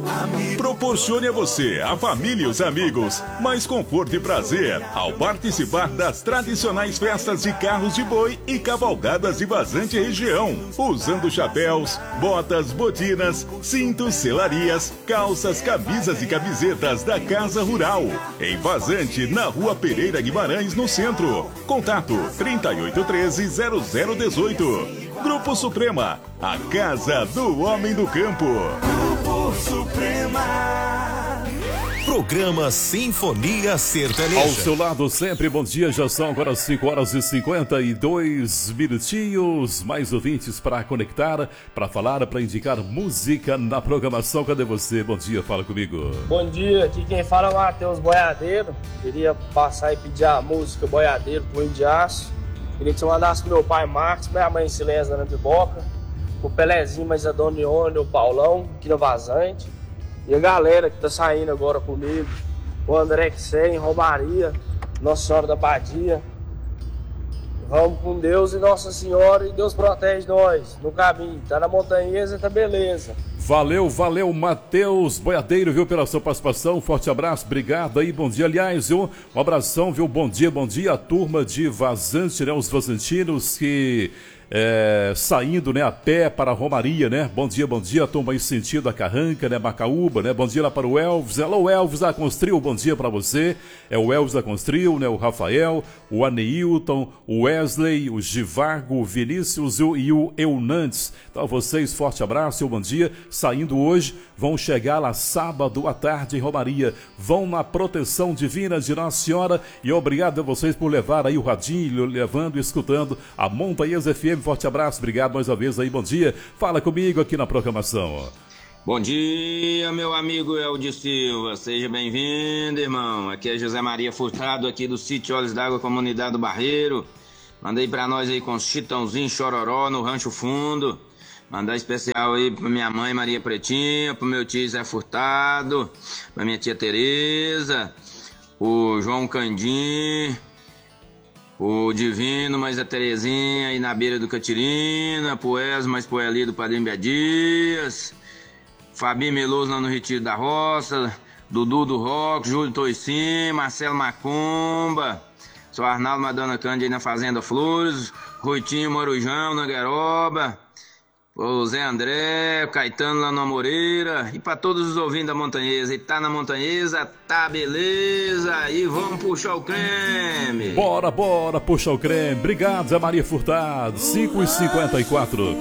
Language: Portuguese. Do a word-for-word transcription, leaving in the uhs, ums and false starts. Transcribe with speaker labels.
Speaker 1: Proporcione a você, a família e os amigos mais conforto e prazer ao participar das tradicionais festas de carros de boi e cavalgadas de Vazante região, usando chapéus, botas, botinas, cintos, selarias, calças, camisas e camisetas da Casa Rural, em Vazante, na Rua Pereira Guimarães, no centro. Contato trinta e oito treze, zero zero dezoito. Grupo Suprema, a casa do homem do campo. Grupo Suprema.
Speaker 2: Programa Sinfonia Sertaneja.
Speaker 3: Ao seu lado sempre, bom dia, já são agora cinco horas e cinquenta e dois minutinhos, mais ouvintes para conectar, para falar, para indicar música na programação. Cadê você? Bom dia, fala comigo.
Speaker 4: Bom dia, aqui quem fala é o Matheus Boiadeiro. Queria passar e pedir a música Boiadeiro pro Indiaço. Queria que você mandasse pro meu pai Marcos, minha mãe Silêncio na Biboca, o Pelezinho, mas a Dona Ione, o Paulão, aqui no Vazante, e a galera que tá saindo agora comigo, o André Xen, Romaria, Nossa Senhora da Badia. Vamos com Deus e Nossa Senhora, e Deus protege nós no caminho. Tá na montanhesa, tá beleza.
Speaker 3: Valeu, valeu, Matheus Boiadeiro, viu, pela sua participação. Forte abraço, obrigado aí, bom dia. Aliás, viu, um abração, viu, bom dia, bom dia a turma de Vazante, né, os vazantinos que... É, saindo, né, a pé para a Romaria, né? Bom dia, bom dia, turma aí sentido a Carranca, né, Macaúba, né? Bom dia lá para o Elvis. Alô, Elvis da Constril, bom dia para você. É o Elvis da Constril, né? O Rafael, o Aneilton, o Wesley, o Givago, o Vinícius e o Eunantes. Então, a vocês, forte abraço e um bom dia. Saindo hoje, vão chegar lá sábado à tarde em Romaria. Vão na proteção divina de Nossa Senhora. E obrigado a vocês por levar aí o radinho, levando e escutando a Montanhesa F M. Forte abraço, obrigado mais uma vez aí, bom dia. Fala comigo aqui na programação.
Speaker 5: Bom dia, meu amigo Eldio Silva, seja bem-vindo, irmão. Aqui é José Maria Furtado, aqui do sítio Olhos d'Água, comunidade do Barreiro. Mandei pra nós aí com os Chitãozinho Chororó no Rancho Fundo. Mandar especial aí pra minha mãe Maria Pretinha, pro meu tio Zé Furtado, pra minha tia Tereza, o João Candim, o Divino, mais a Terezinha aí na beira do Catirina, Poés, mais Poeli do Padrinho Bé Dias, Fabinho Meloso lá no Retiro da Roça, Dudu do Rock, Júlio Toicim, Marcelo Macumba, Sou Arnaldo Madonna Cândia aí na Fazenda Flores, Roitinho Marujão na Garoba, o Zé André, o Caetano lá no Amoreira, e para todos os ouvintes da Montanhesa, e tá na Montanhesa, tá beleza, e vamos puxar o creme.
Speaker 3: Bora, bora, puxar o creme. Obrigado, Zé Maria Furtado, cinco e cinquenta e quatro.